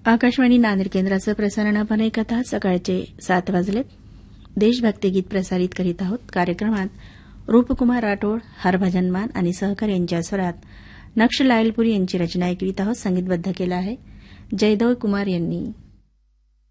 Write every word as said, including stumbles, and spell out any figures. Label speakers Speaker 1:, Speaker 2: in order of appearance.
Speaker 1: आकाशवाणी नांदेड केंद्राचं प्रसारण आपण ऐकत आहात. सकाळचे सात वाजलेत. देशभक्ती गीत प्रसारित करीत आहोत. कार्यक्रमात रूपकुमार राठोड, हरभजन मान आणि सहकार यांच्या स्वरात नक्ष लायलपुरी यांची रचना ऐकवीत आहोत. संगीतबद्ध केलं आहे जयदेव कुमार यांनी.